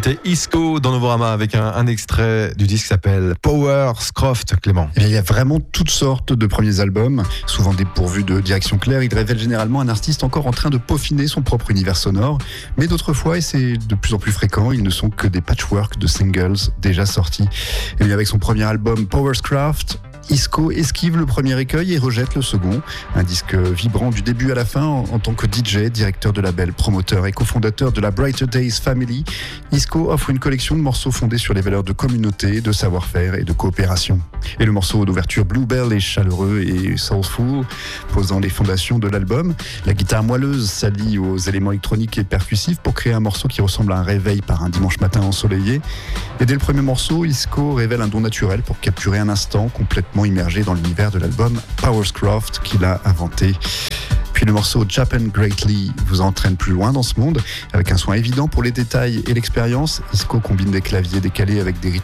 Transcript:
C'était Isco dans Novorama avec un extrait du disque qui s'appelle Power Scroft, Clément. Il y a vraiment toutes sortes de premiers albums, souvent dépourvus de direction claire. Ils révèlent généralement un artiste encore en train de peaufiner son propre univers sonore. Mais d'autres fois, et c'est de plus en plus fréquent, ils ne sont que des patchworks de singles déjà sortis. Et bien avec son premier album Power Scroft, Isco esquive le premier écueil et rejette le second. Un disque vibrant du début à la fin en tant que DJ, directeur de label, promoteur et cofondateur de la Brighter Days Family. Isco offre une collection de morceaux fondés sur les valeurs de communauté, de savoir-faire et de coopération. Et le morceau d'ouverture Bluebell est chaleureux et soulful, posant les fondations de l'album. La guitare moelleuse s'allie aux éléments électroniques et percussifs pour créer un morceau qui ressemble à un réveil par un dimanche matin ensoleillé. Et dès le premier morceau, Isco révèle un don naturel pour capturer un instant complètement immergé dans l'univers de l'album Power Scroft qu'il a inventé. Puis le morceau Japan Greatly vous entraîne plus loin dans ce monde. Avec un son évident pour les détails et l'expérience, Isco combine des claviers décalés avec des rythmes